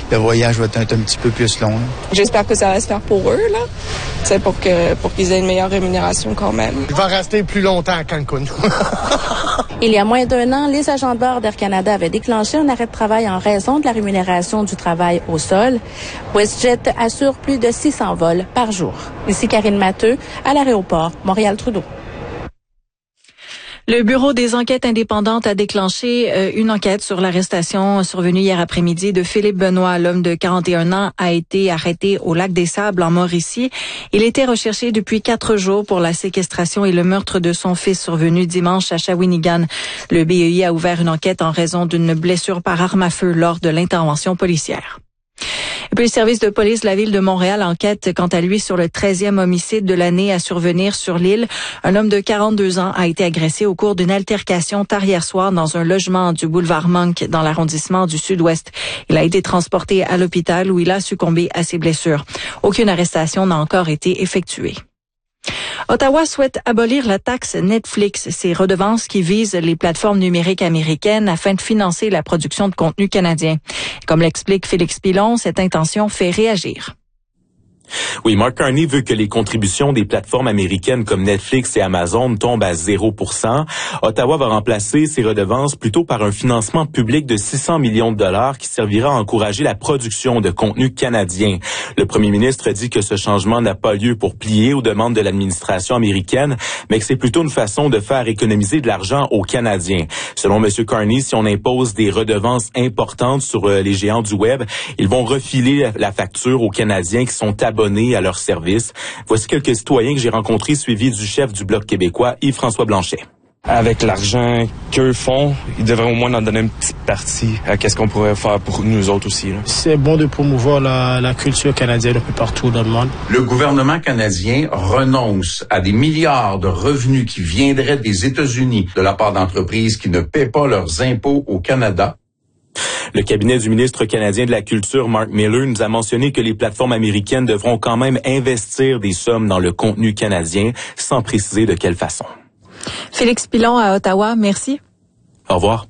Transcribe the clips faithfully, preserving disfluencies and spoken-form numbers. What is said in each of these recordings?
le voyage va être un, un petit peu plus long. Là. J'espère que ça va se faire pour eux, là. C'est pour que pour qu'ils aient une meilleure rémunération quand même. Je vais rester plus longtemps à Cancun. Il y a moins d'un an, les agents de bord d'Air Canada avaient déclenché un arrêt de travail en raison de la rémunération du travail au sol. WestJet assure plus de six cents vols par jour. Ici Karine Matteux, à l'aéroport Montréal-Trudeau. Le Bureau des enquêtes indépendantes a déclenché euh, une enquête sur l'arrestation survenue hier après-midi de Philippe Benoît. L'homme de quarante et un ans a été arrêté au Lac des Sables en Mauricie. Il était recherché depuis quatre jours pour la séquestration et le meurtre de son fils survenu dimanche à Shawinigan. Le B E I a ouvert une enquête en raison d'une blessure par arme à feu lors de l'intervention policière. Et puis, le service de police de la ville de Montréal enquête quant à lui sur le treizième homicide de l'année à survenir sur l'île. Un homme de quarante-deux ans a été agressé au cours d'une altercation tard hier soir dans un logement du boulevard Monk dans l'arrondissement du Sud-Ouest. Il a été transporté à l'hôpital où il a succombé à ses blessures. Aucune arrestation n'a encore été effectuée. Ottawa souhaite abolir la taxe Netflix, ces redevances qui visent les plateformes numériques américaines afin de financer la production de contenu canadien. Comme l'explique Félix Pilon, cette intention fait réagir. Oui, Mark Carney veut que les contributions des plateformes américaines comme Netflix et Amazon tombent à zéro pour cent. Ottawa va remplacer ces redevances plutôt par un financement public de six cents millions de dollars qui servira à encourager la production de contenu canadien. Le premier ministre dit que ce changement n'a pas lieu pour plier aux demandes de l'administration américaine, mais que c'est plutôt une façon de faire économiser de l'argent aux Canadiens. Selon M. Carney, si on impose des redevances importantes sur les géants du web, ils vont refiler la facture aux Canadiens qui sont abonnés à leur service. Voici quelques citoyens que j'ai rencontrés suivis du chef du Bloc québécois, Yves-François Blanchet. Avec l'argent qu'eux font, ils devraient au moins en donner une petite partie à qu'est-ce qu'on pourrait faire pour nous autres aussi. Là. C'est bon de promouvoir la, la culture canadienne un peu partout dans le monde. Le gouvernement canadien renonce à des milliards de revenus qui viendraient des États-Unis de la part d'entreprises qui ne paient pas leurs impôts au Canada. Le cabinet du ministre canadien de la Culture, Mark Miller, nous a mentionné que les plateformes américaines devront quand même investir des sommes dans le contenu canadien, sans préciser de quelle façon. Félix Pilon à Ottawa, merci. Au revoir.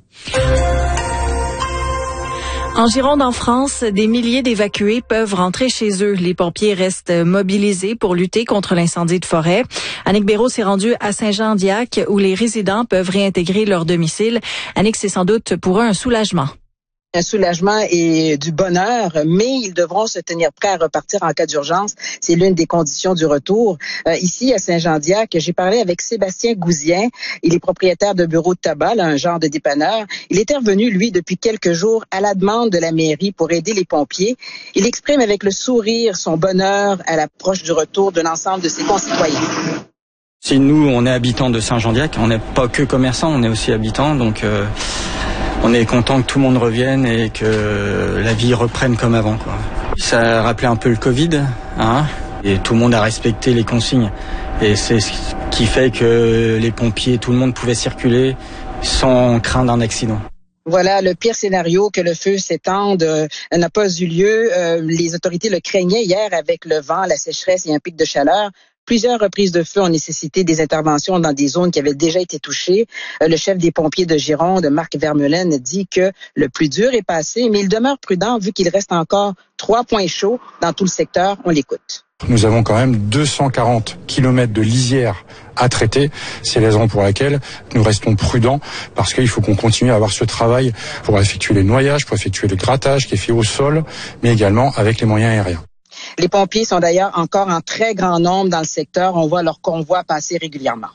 En Gironde, en France, des milliers d'évacués peuvent rentrer chez eux. Les pompiers restent mobilisés pour lutter contre l'incendie de forêt. Annick Béraud s'est rendue à Saint-Jean-d'Iac où les résidents peuvent réintégrer leur domicile. Annick, c'est sans doute pour eux un soulagement. Un soulagement et du bonheur, mais ils devront se tenir prêts à repartir en cas d'urgence. C'est l'une des conditions du retour. Euh, ici, à Saint-Jean-d'Iac, j'ai parlé avec Sébastien Gouzien. Il est propriétaire de bureau de tabac, là, un genre de dépanneur. Il est revenu, lui, depuis quelques jours à la demande de la mairie pour aider les pompiers. Il exprime avec le sourire son bonheur à l'approche du retour d'un ensemble de ses concitoyens. Si nous, on est habitants de Saint-Jean-d'Iac, on n'est pas que commerçants, on est aussi habitants, donc... Euh... On est content que tout le monde revienne et que la vie reprenne comme avant, quoi. Ça a rappelé un peu le Covid, hein, et tout le monde a respecté les consignes. Et c'est ce qui fait que les pompiers, tout le monde pouvait circuler sans craindre un accident. Voilà, le pire scénario, que le feu s'étende, euh, n'a pas eu lieu. Euh, les autorités le craignaient hier avec le vent, la sécheresse et un pic de chaleur. Plusieurs reprises de feu ont nécessité des interventions dans des zones qui avaient déjà été touchées. Euh, le chef des pompiers de Gironde, Marc Vermeulen, dit que le plus dur est passé, mais il demeure prudent vu qu'il reste encore trois points chauds dans tout le secteur. On l'écoute. Nous avons quand même deux cent quarante kilomètres de lisière à traiter. C'est la raison pour laquelle nous restons prudents, parce qu'il faut qu'on continue à avoir ce travail pour effectuer les noyages, pour effectuer le grattage qui est fait au sol, mais également avec les moyens aériens. Les pompiers sont d'ailleurs encore en très grand nombre dans le secteur. On voit leur convoi passer régulièrement.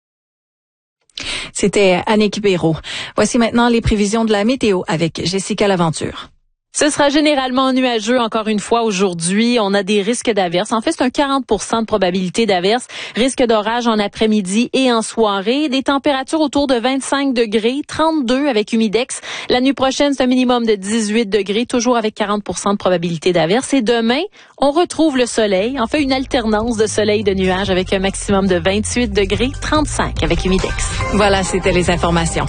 C'était Annick Béraud. Voici maintenant les prévisions de la météo avec Jessica Laventure. Ce sera généralement nuageux encore une fois aujourd'hui. On a des risques d'averses. En fait, c'est un quarante pour cent de probabilité d'averses. Risque d'orage en après-midi et en soirée. Des températures autour de vingt-cinq degrés, trente-deux avec humidex. La nuit prochaine, c'est un minimum de dix-huit degrés, toujours avec quarante pour cent de probabilité d'averses. Et demain, on retrouve le soleil. En fait, une alternance de soleil et de nuages avec un maximum de vingt-huit degrés, trente-cinq avec humidex. Voilà, c'était les informations.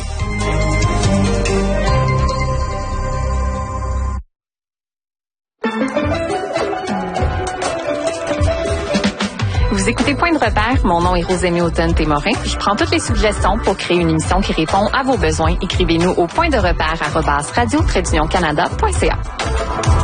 Vous écoutez Point de repère, mon nom est Rosemée Automne-Témorin. Je prends toutes les suggestions pour créer une émission qui répond à vos besoins. Écrivez-nous au point de repère arobase radio trait d'union canada point c a.